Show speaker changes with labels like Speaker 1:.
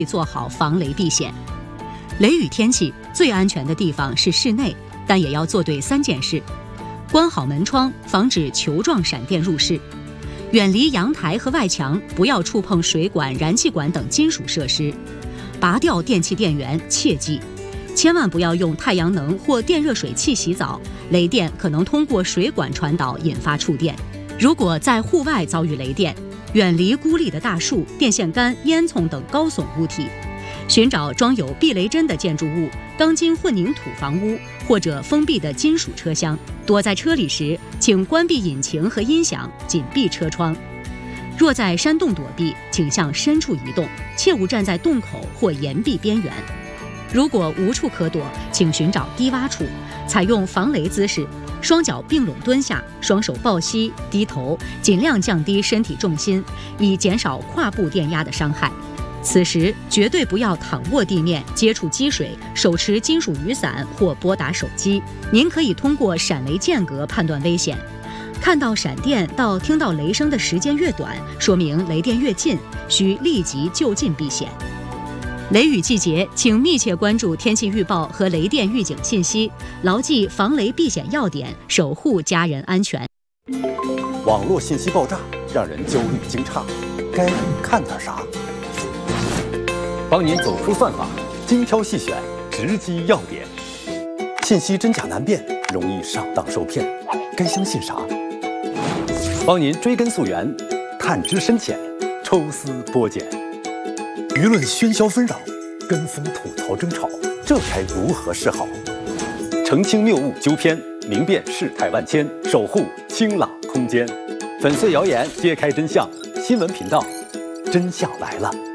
Speaker 1: 做好防雷避险。雷雨天气最安全的地方是室内，但也要做对3件事：关好门窗，防止球状闪电入室；远离阳台和外墙，不要触碰水管、燃气管等金属设施；拔掉电器电源，切记千万不要用太阳能或电热水器洗澡，雷电可能通过水管传导，引发触电。如果在户外遭遇雷电，远离孤立的大树、电线杆、烟囱等高耸物体，寻找装有避雷针的建筑物、钢筋混凝土房屋或者封闭的金属车厢。躲在车里时，请关闭引擎和音响，紧闭车窗。若在山洞躲避，请向深处移动，切勿站在洞口或岩壁边缘。如果无处可躲，请寻找低洼处，采用防雷姿势，双脚并拢蹲下，双手抱膝，低头，尽量降低身体重心，以减少胯部电压的伤害。此时绝对不要躺卧地面，接触积水，手持金属雨伞或拨打手机。您可以通过闪雷间隔判断危险，看到闪电到听到雷声的时间越短，说明雷电越近，需立即就近避险。雷雨季节，请密切关注天气预报和雷电预警信息，牢记防雷避险要点，守护家人安全。
Speaker 2: 网络信息爆炸，让人焦虑惊诧，该看点啥？帮您走出算法，精挑细选，直击要点。信息真假难辨，容易上当受骗，该相信啥？帮您追根溯源，探知深浅，抽丝剥茧。舆论喧嚣纷扰，跟风吐槽争吵，这该如何是好？澄清谬误纠偏，明辨事态万千，守护清朗空间。粉碎谣言，揭开真相。新闻频道，真相来了。